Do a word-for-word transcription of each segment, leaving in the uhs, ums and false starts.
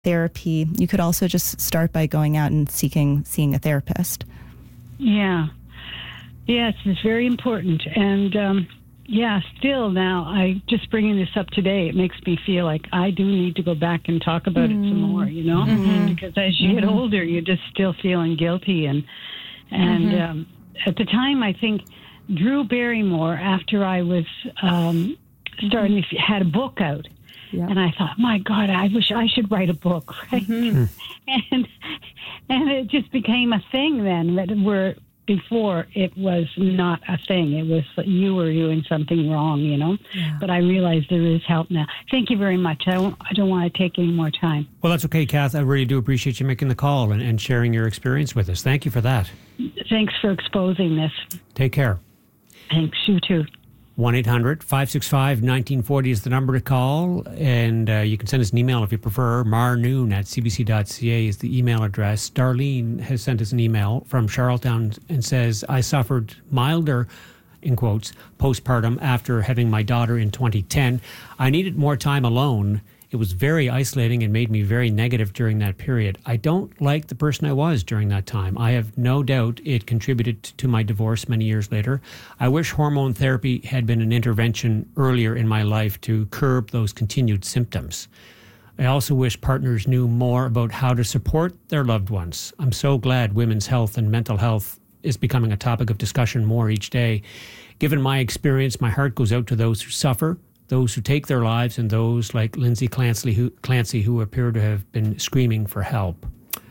therapy, you could also just start by going out and seeking seeing a therapist. Yeah. Yes, it's very important. And um, yeah, still now, I just bringing this up today, it makes me feel like I do need to go back and talk about mm. it some more, you know, mm-hmm. because as you mm-hmm. get older, you're just still feeling guilty. And, and mm-hmm. um, at the time, I think Drew Barrymore, after I was um, starting, mm-hmm. had a book out. Yep. And I thought, my God, I wish I should write a book, right? Mm-hmm. and and it just became a thing then, that where before it was not a thing. It was you were doing something wrong, you know? Yeah. But I realize there is help now. Thank you very much. I don't, I don't want to take any more time. Well, that's okay, Kath. I really do appreciate you making the call and, and sharing your experience with us. Thank you for that. Thanks for exposing this. Take care. Thanks. You too. one eight hundred five six five one nine four zero is the number to call, and uh, you can send us an email if you prefer. marnoon at c b c dot c a is the email address. Darlene has sent us an email from Charlottetown and says, I suffered milder, in quotes, postpartum after having my daughter in twenty ten. I needed more time alone. It was very isolating and made me very negative during that period. I don't like the person I was during that time. I have no doubt it contributed to my divorce many years later. I wish hormone therapy had been an intervention earlier in my life to curb those continued symptoms. I also wish partners knew more about how to support their loved ones. I'm so glad women's health and mental health is becoming a topic of discussion more each day. Given my experience, my heart goes out to those who suffer, those who take their lives, and those like Lindsay Clancy who, Clancy who appear to have been screaming for help.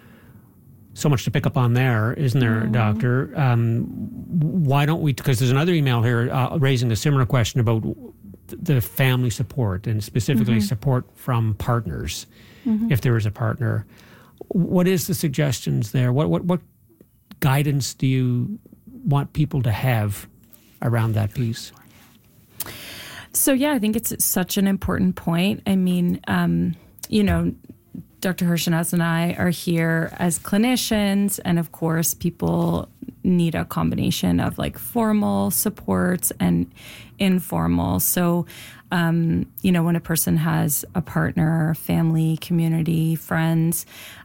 So much to pick up on there, isn't there, mm-hmm. Doctor? Um, why don't we, because there's another email here uh, raising a similar question about the family support and specifically mm-hmm. support from partners, mm-hmm. if there is a partner. What is the suggestions there? What, what, what guidance do you want people to have around that piece? So, yeah, I think it's such an important point. I mean, um, you know, Doctor Hershenaz and I are here as clinicians, and of course, people need a combination of like formal supports and informal. So, um, you know, when a person has a partner, family, community, friends,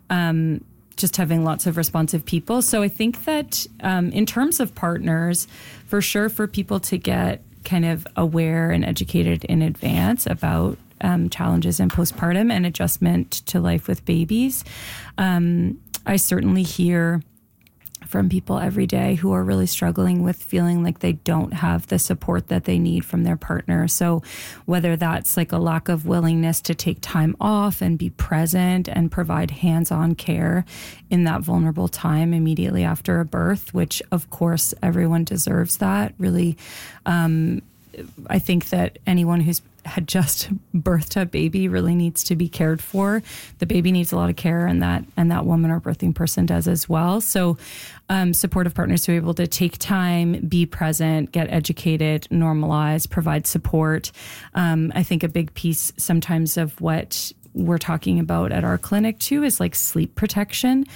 um, just having lots of responsive people. So I think that um, in terms of partners, for sure, for people to get kind of aware and educated in advance about um, challenges in postpartum and adjustment to life with babies. Um, I certainly hear from people every day who are really struggling with feeling like they don't have the support that they need from their partner. So whether that's like a lack of willingness to take time off and be present and provide hands-on care in that vulnerable time immediately after a birth, which of course everyone deserves that. Really, um, I think that anyone who's had just birthed a baby really needs to be cared for. The baby needs a lot of care, and that and that woman or birthing person does as well. So um, supportive partners who are able to take time, be present, get educated, normalize, provide support. Um, I think a big piece sometimes of what we're talking about at our clinic too is like sleep protection.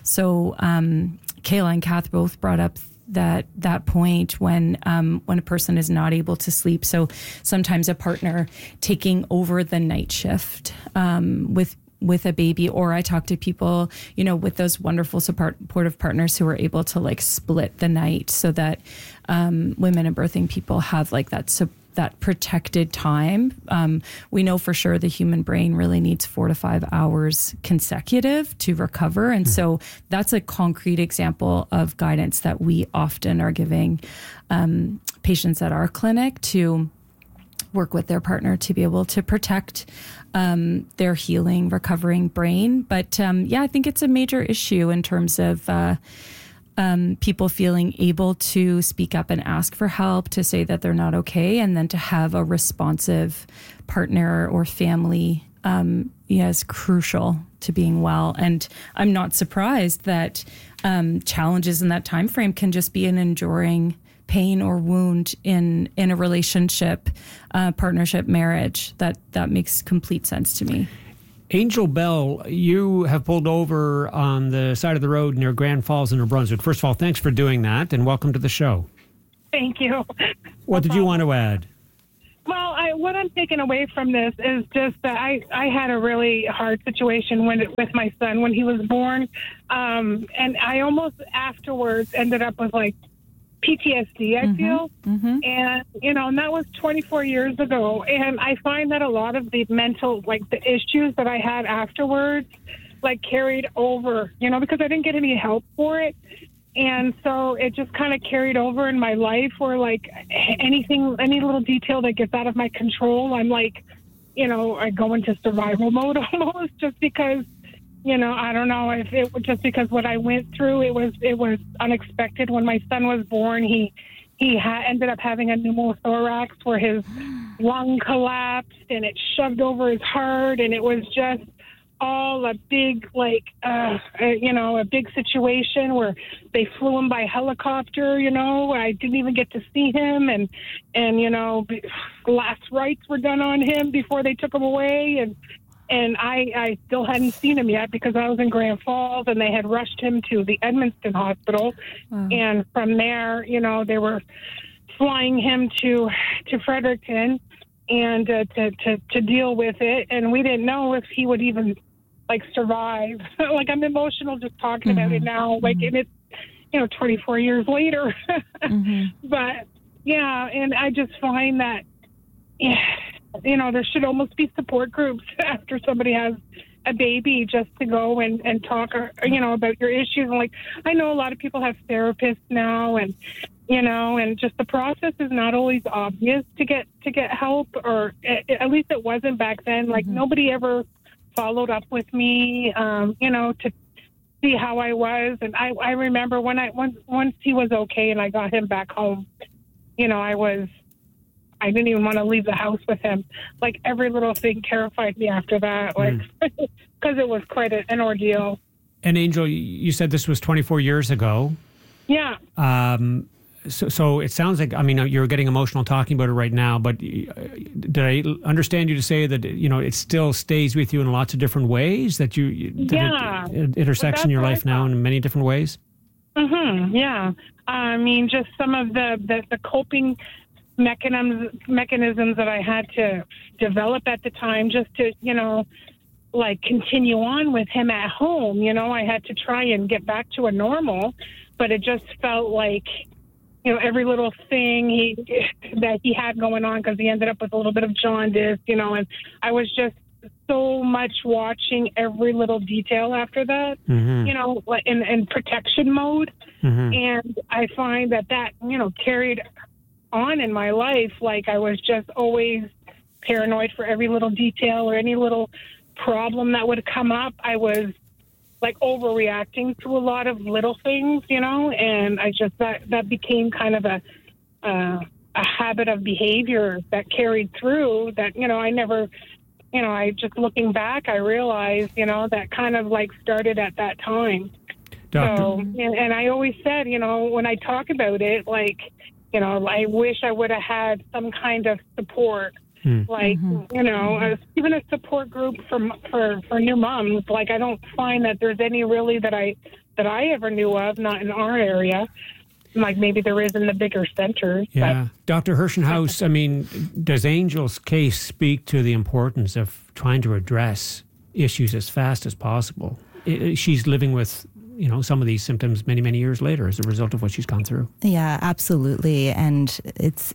So um, Kayla and Kath both brought up that that point when um, when a person is not able to sleep. So sometimes a partner taking over the night shift um, with with a baby, or I talk to people, you know, with those wonderful supportive partners who are able to like split the night so that um, women and birthing people have like that support, that protected time. Um, we know for sure the human brain really needs four to five hours consecutive to recover. And mm-hmm. so that's a concrete example of guidance that we often are giving um, patients at our clinic to work with their partner to be able to protect um, their healing, recovering brain. But um, yeah, I think it's a major issue in terms of uh, Um, people feeling able to speak up and ask for help, to say that they're not okay, and then to have a responsive partner or family um, yeah, is crucial to being well. And I'm not surprised that um, challenges in that time frame can just be an enduring pain or wound in in a relationship, uh, partnership, marriage. That that makes complete sense to me. Angel Bell, you have pulled over on the side of the road near Grand Falls in New Brunswick. First of all, thanks for doing that, and welcome to the show. Thank you. What did you want to add? Well, I, what I'm taking away from this is just that I, I had a really hard situation when with my son when he was born. Um, and I almost afterwards ended up with like P T S D, I mm-hmm. feel. Mm-hmm. And, you know, and that was twenty-four years ago. And I find that a lot of the mental, like the issues that I had afterwards, like carried over, you know, because I didn't get any help for it. And so it just kind of carried over in my life where, like, anything, any little detail that gets out of my control, I'm like, you know, I go into survival mode almost just because, you know, I don't know if it was just because what I went through, it was it was unexpected. When my son was born, he he ha- ended up having a pneumothorax where his lung collapsed and it shoved over his heart, and it was just all a big, like, uh, uh, you know, a big situation where they flew him by helicopter, you know. I didn't even get to see him, and, and you know, last rites were done on him before they took him away, and and I, I still hadn't seen him yet because I was in Grand Falls, and they had rushed him to the Edmundston Hospital, wow. and from there, you know, they were flying him to to Fredericton, and uh, to, to, to deal with it, and we didn't know if he would even, like, survive. Like, I'm emotional just talking mm-hmm. about it now, like, mm-hmm. and it's, you know, twenty-four years later. mm-hmm. But, yeah, and I just find that, yeah, you know, there should almost be support groups after somebody has a baby just to go and, and talk, or, you know, about your issues. And, like, I know a lot of people have therapists now, and, you know, and just the process is not always obvious to get to get help, or at least it wasn't back then. Like, mm-hmm. nobody ever followed up with me, um, you know, to see how I was. And I, I remember when I once once he was okay and I got him back home, you know, I was, I didn't even want to leave the house with him. Like, every little thing terrified me after that, like, because mm. it was quite a, an ordeal. And Angel, you said this was twenty-four years ago. Yeah. Um, so, so it sounds like, I mean, you're getting emotional talking about it right now, but did I understand you to say that, you know, it still stays with you in lots of different ways, that you, that yeah. it, it intersects in your life now in many different ways? Mm-hmm. Yeah. I mean, just some of the, the, the coping mechanisms, mechanisms that I had to develop at the time just to, you know, like, continue on with him at home. You know, I had to try and get back to a normal, but it just felt like, you know, every little thing he that he had going on, because he ended up with a little bit of jaundice, you know, and I was just so much watching every little detail after that, mm-hmm. you know, in, in protection mode. Mm-hmm. And I find that that, you know, carried on in my life. Like, I was just always paranoid for every little detail or any little problem that would come up. I was, like, overreacting to a lot of little things, you know, and I just, that, that became kind of a, uh, a habit of behavior that carried through that, you know, I never, you know, I just looking back, I realized, you know, that kind of, like, started at that time. Doctor So, and, and I always said, you know, when I talk about it, like, you know, I wish I would have had some kind of support. Like, mm-hmm. you know, uh, even a support group for, for for new moms. Like, I don't find that there's any really that I that I ever knew of, not in our area. Like, maybe there is in the bigger centers. Yeah. But. Doctor Hershenhaus, I mean, does Angel's case speak to the importance of trying to address issues as fast as possible? It, she's living with, you know, some of these symptoms many, many years later as a result of what she's gone through. Yeah, absolutely. And it's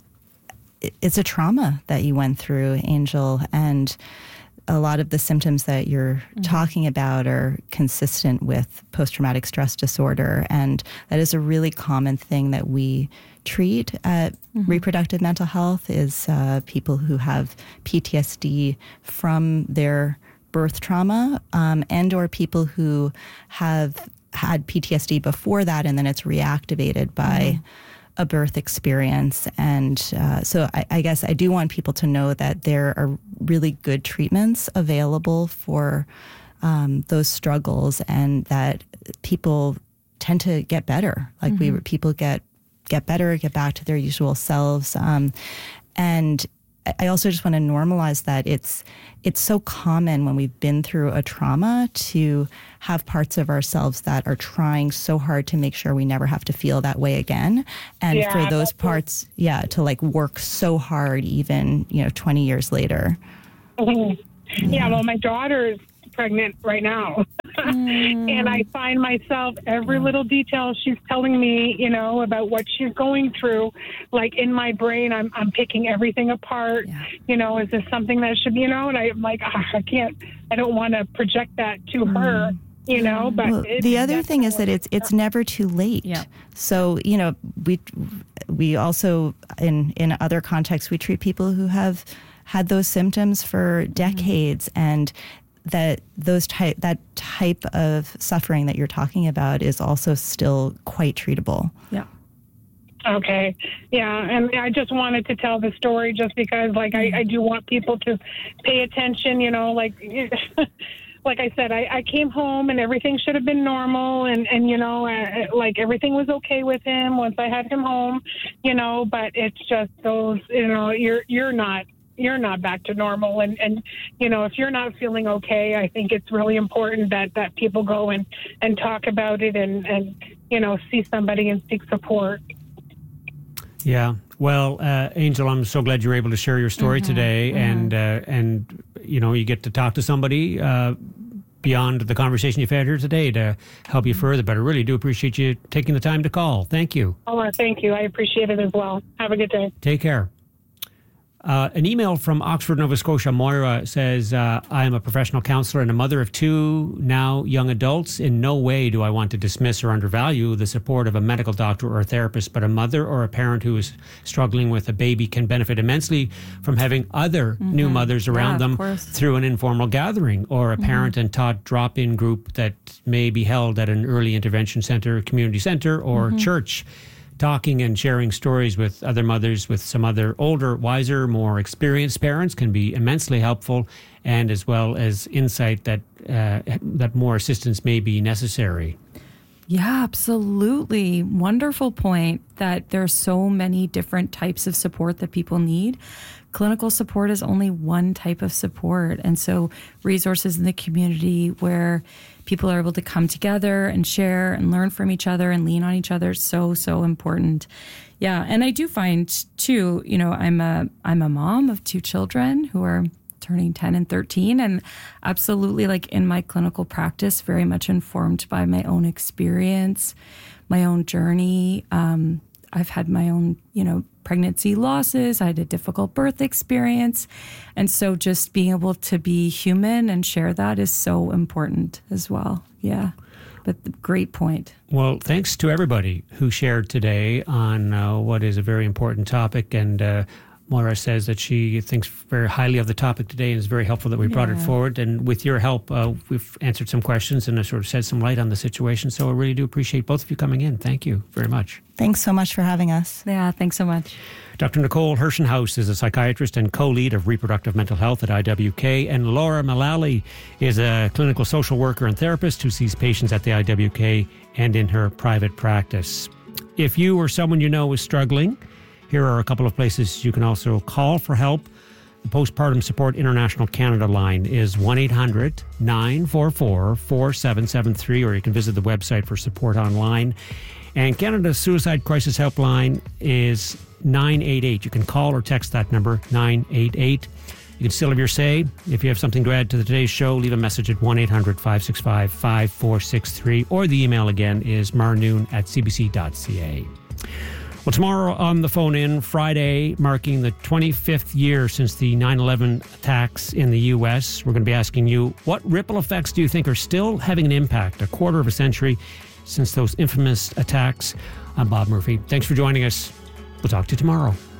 it's a trauma that you went through, Angel, and a lot of the symptoms that you're mm-hmm. talking about are consistent with post-traumatic stress disorder, and that is a really common thing that we treat at mm-hmm. reproductive mental health is uh, people who have P T S D from their birth trauma, um, and or people who have had P T S D before that and then it's reactivated by mm-hmm. a birth experience. And uh, so I, I guess I do want people to know that there are really good treatments available for um, those struggles, and that people tend to get better. Like mm-hmm. we people get get better, get back to their usual selves. Um, and I also just want to normalize that it's it's so common when we've been through a trauma to have parts of ourselves that are trying so hard to make sure we never have to feel that way again. And Yeah, for those that's parts, yeah, to like work so hard even, you know, twenty years later. Mhm. Yeah, well, my daughter's pregnant right now. And I find myself every little detail she's telling me, you know, about what she's going through, like in my brain, I'm I'm picking everything apart. Yeah. You know, is this something that should be, you know, and I'm like, ah, I can't, I don't want to project that to her, you know, but Well, it's the other thing is that it's it's never too late. Yeah. So, you know, we we also in in other contexts we treat people who have had those symptoms for decades, and that those type that type of suffering that you're talking about is also still quite treatable. Yeah. Okay. Yeah. And I just wanted to tell the story just because, like, I, I do want people to pay attention, you know, like, like I said, I, I came home and everything should have been normal. And, and you know, uh, like everything was okay with him once I had him home, you know, but it's just those, you know, you're, you're not, you're not back to normal. And, and, you know, if you're not feeling okay, I think it's really important that, that people go and, and talk about it and, and, you know, see somebody and seek support. Yeah. Well, uh, Angel, I'm so glad you were able to share your story Mm-hmm. today. Mm-hmm. And, uh, and, you know, you get to talk to somebody uh, beyond the conversation you've had here today to help you further. But I really do appreciate you taking the time to call. Thank you. Oh, thank you. I appreciate it as well. Have a good day. Take care. Uh, an email from Oxford, Nova Scotia. Moira says, uh, I am a professional counselor and a mother of two now young adults. In no way do I want to dismiss or undervalue the support of a medical doctor or a therapist, but a mother or a parent who is struggling with a baby can benefit immensely from having other mm-hmm. new mothers around Yeah, them of course. through an informal gathering or a mm-hmm. parent and taught drop-in group that may be held at an early intervention center, community center, or mm-hmm. church. Talking and sharing stories with other mothers, with some other older, wiser, more experienced parents can be immensely helpful, and as well as insight that uh, that more assistance may be necessary. Yeah, absolutely. Wonderful point that there are so many different types of support that people need. Clinical support is only one type of support. And so resources in the community where people are able to come together and share and learn from each other and lean on each other is so, so important. Yeah. And I do find too, you know, I'm a I'm a mom of two children who are turning ten and thirteen, and absolutely, like in my clinical practice, very much informed by my own experience, my own journey. Um, I've had my own, you know, pregnancy losses. I had a difficult birth experience. And so just being able to be human and share that is so important as well. Yeah. But great point. Well, thanks to everybody who shared today on uh, what is a very important topic. And uh, Moira says that she thinks very highly of the topic today and is very helpful that we brought Yeah. it forward. And with your help, uh, we've answered some questions and uh, sort of shed some light on the situation. So I really do appreciate both of you coming in. Thank you very much. Thanks so much for having us. Yeah, thanks so much. Doctor Nicole Hirschenhaus is a psychiatrist and co-lead of reproductive mental health at I W K, and Laura Mullally is a clinical social worker and therapist who sees patients at the I W K and in her private practice. If you or someone you know is struggling, here are a couple of places you can also call for help. The Postpartum Support International Canada line is one eight hundred nine four four four seven seven three, or you can visit the website for support online. And Canada's Suicide Crisis Helpline is nine eight eight. You can call or text that number, nine eight eight. You can still have your say. If you have something to add to today's show, leave a message at one eight hundred five six five five four six three, or the email again is marnoon at c b c dot c a. Well, tomorrow on the phone in, Friday, marking the twenty-fifth year since the nine eleven attacks in the U S, we're going to be asking you, what ripple effects do you think are still having an impact a quarter of a century since those infamous attacks? I'm Bob Murphy. Thanks for joining us. We'll talk to you tomorrow.